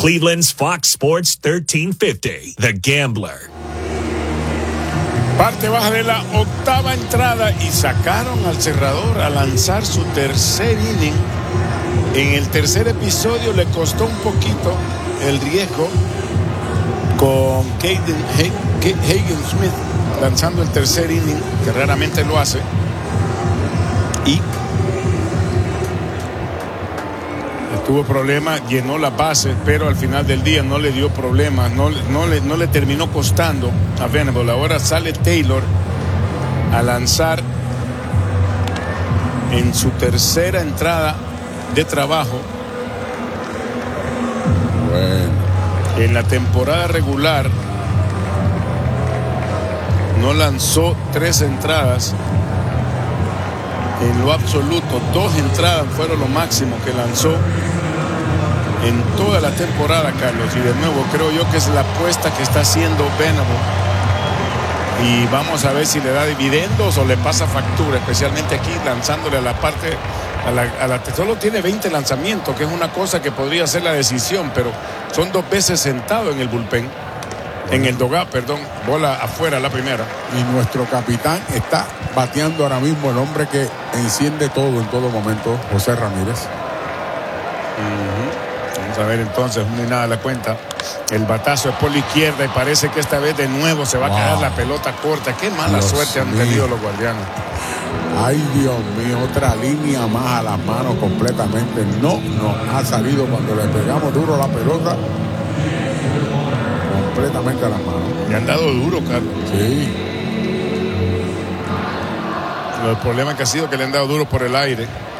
Cleveland's Fox Sports 1350, The Gambler. Parte baja de la octava entrada y sacaron al cerrador a lanzar su tercer inning. En el tercer episodio le costó un poquito el riesgo con Hagen Smith lanzando el tercer inning, que raramente lo hace, y tuvo problemas, llenó las bases, pero al final del día no le dio problemas, no le terminó costando a Venable. Ahora sale Taylor a lanzar en su tercera entrada de trabajo. Bueno, en la temporada regular no lanzó 3 entradas. En lo absoluto, 2 entradas fueron lo máximo que lanzó en toda la temporada, Carlos. Y de nuevo, creo yo que es la apuesta que está haciendo Venable. Y vamos a ver si le da dividendos o le pasa factura, especialmente aquí lanzándole a la parte, solo tiene 20 lanzamientos, que es una cosa que podría ser la decisión, pero son 2 veces sentado en el bullpen. En el dugout, perdón, bola afuera la primera. Y nuestro capitán está bateando ahora mismo, el hombre que enciende todo en todo momento, José Ramírez. Vamos a ver entonces, no hay nada a la cuenta. El batazo es por la izquierda y parece que esta vez de nuevo se va a caer la pelota corta. Qué mala suerte han tenido los Guardianes. Ay, Dios mío, otra línea más a las manos completamente. No nos ha salido cuando le pegamos duro la pelota. Completamente a las manos. Le han dado duro, Carlos. Sí. El problema que ha sido que le han dado duro por el aire.